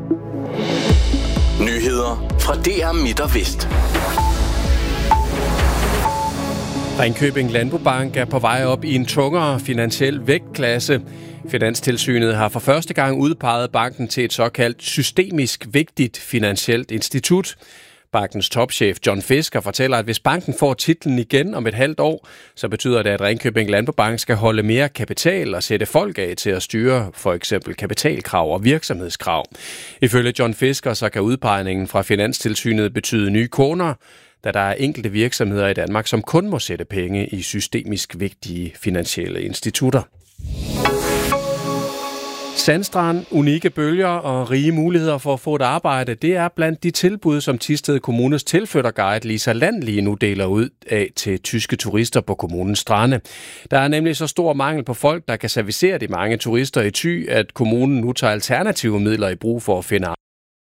Nyheder fra DR Midt og Vest. Ringkøbing Landbobank er på vej op i en tungere finansiel vægtklasse. Finanstilsynet har for første gang udpeget banken til et såkaldt systemisk vigtigt finansielt institut. Bankens topchef John Fisker fortæller, at hvis banken får titlen igen om et halvt år, så betyder det, at Ringkøbing Landbobank skal holde mere kapital og sætte folk af til at styre for eksempel kapitalkrav og virksomhedskrav. Ifølge John Fisker så kan udpegningen fra Finanstilsynet betyde nye kunder, da der er enkelte virksomheder i Danmark, som kun må sætte penge i systemisk vigtige finansielle institutter. Sandstrand, unikke bølger og rige muligheder for at få et arbejde, det er blandt de tilbud, som Thisted Kommunes tilflytterguide Lisa Land lige nu deler ud af til tyske turister på kommunens strande. Der er nemlig så stor mangel på folk, der kan servicere de mange turister i Thy, at kommunen nu tager alternative midler i brug for at finde